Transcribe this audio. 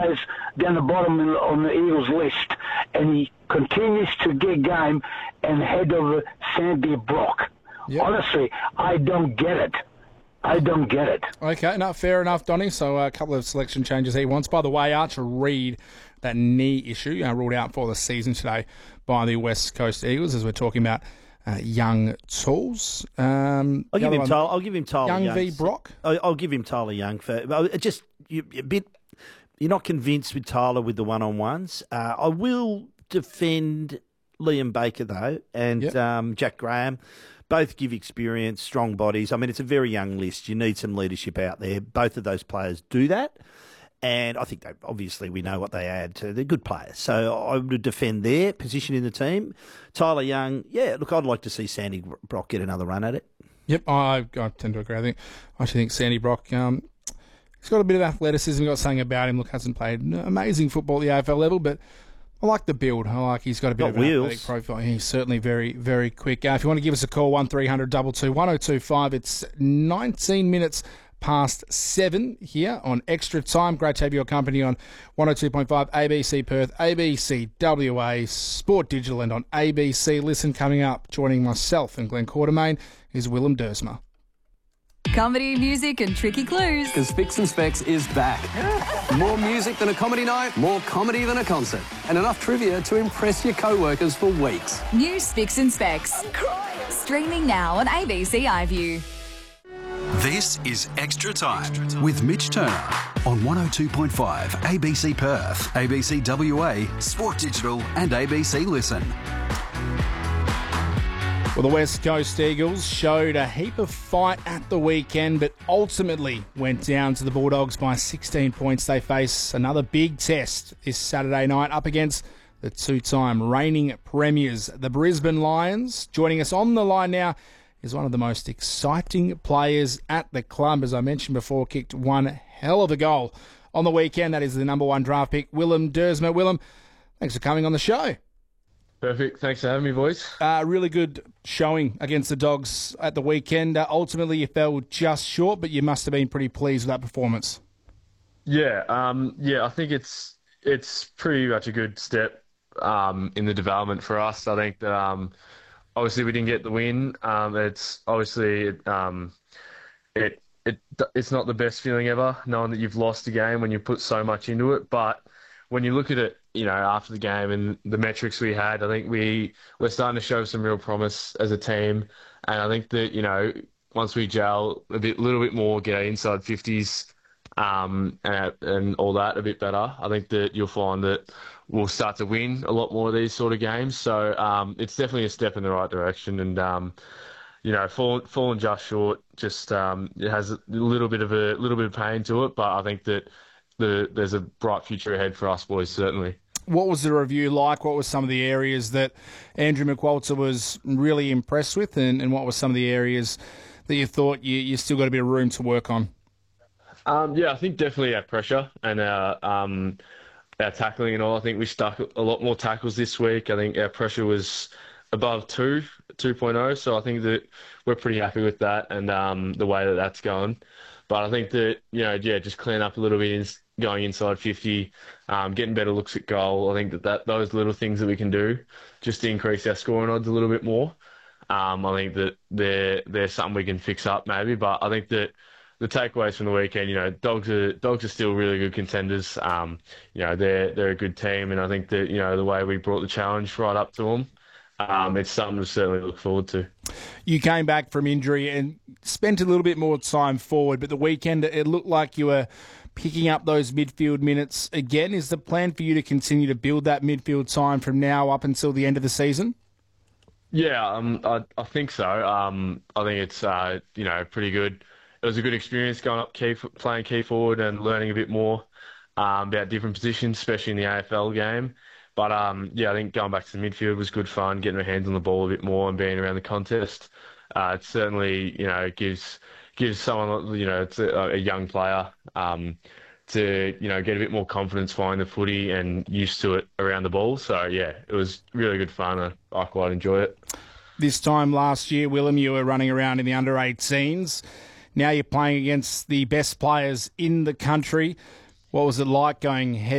players down the bottom on the Eagles list, and he continues to get game and head over Sandy Brock. Yep. Honestly, I don't get it. Okay, no, fair enough, Donny. So a couple of selection changes he wants. By the way, Archer Reed, that knee issue, ruled out for the season today by the West Coast Eagles, as we're talking about young tools. I'll give him Tyler Young v. Brock. I'll give him Tyler Young. You're not convinced with Tyler with the one-on-ones. I will defend Liam Baker, though, and Jack Graham. Both give experience, strong bodies. I mean, it's a very young list. You need some leadership out there. Both of those players do that. And I think obviously we know what they add to. They're good players. So I would defend their position in the team. Tyler Young, look, I'd like to see Sandy Brock get another run at it. Yep, I tend to agree. I actually think Sandy Brock, he's got a bit of athleticism. Got something about him. Look, hasn't played amazing football at the AFL level, but I like the build. He's got a bit of an athletic profile. He's certainly very, very quick. If you want to give us a call, 1300 22 1025. It's 19 minutes past 7 here on Extra Time. Great to have your company on 102.5 ABC Perth, ABC WA, Sport Digital, and on ABC Listen. Coming up, joining myself and Glenn Quartermain is Willem Dersma. Comedy, music and tricky clues. Because Spicks and Specs is back. More music than a comedy night, more comedy than a concert, and enough trivia to impress your co-workers for weeks. New Spicks and Specs. I'm crying. Streaming now on ABC iView. This is Extra Time with Mitch Turner on 102.5 ABC Perth, ABC WA, Sport Digital and ABC Listen. Well, the West Coast Eagles showed a heap of fight at the weekend, but ultimately went down to the Bulldogs by 16 points. They face another big test this Saturday night up against the two-time reigning premiers, the Brisbane Lions. Joining us on the line now is one of the most exciting players at the club. As I mentioned before, kicked one hell of a goal on the weekend. That is the number one draft pick, Willem Dersma. Willem, thanks for coming on the show. Perfect. Thanks for having me, boys. Really good showing against the Dogs at the weekend. Ultimately, you fell just short, but you must have been pretty pleased with that performance. Yeah, I think it's pretty much a good step in the development for us. I think that obviously we didn't get the win. It's obviously it's not the best feeling ever, knowing that you've lost a game when you put so much into it. But when you look at it, after the game and the metrics we had, I think we're starting to show some real promise as a team. And I think that, once we gel a little bit more, get our inside 50s and all that a bit better, I think that you'll find that we'll start to win a lot more of these sort of games. So it's definitely a step in the right direction. And, falling just short, it has a little bit of pain to it. But I think that there's a bright future ahead for us boys, certainly. What was the review like? What were some of the areas that Andrew McWalter was really impressed with, and what were some of the areas that you thought you still got a bit of room to work on? I think definitely our pressure and our tackling and all. I think we stuck a lot more tackles this week. I think our pressure was above 2.0, so I think that we're pretty happy with that and the way that that's going. But I think that, just clean up a little bit, going inside 50, getting better looks at goal. I think that those little things that we can do just to increase our scoring odds a little bit more. I think that they're something we can fix up maybe. But I think that the takeaways from the weekend, Dogs are still really good contenders. They're a good team, and I think that, the way we brought the challenge right up to them, it's something to certainly look forward to. You came back from injury and spent a little bit more time forward, but the weekend it looked like you were picking up those midfield minutes again. Is the plan for you to continue to build that midfield time from now up until the end of the season? Yeah, I think so. I think it's pretty good. It was a good experience going up playing key forward and learning a bit more about different positions, especially in the AFL game. But I think going back to the midfield was good fun, getting our hands on the ball a bit more and being around the contest. It certainly, gives someone, it's a young player, to, get a bit more confidence finding the footy and used to it around the ball. So, it was really good fun. I quite enjoy it. This time last year, Willem, you were running around in the under-18s. Now you're playing against the best players in the country. What was it like going head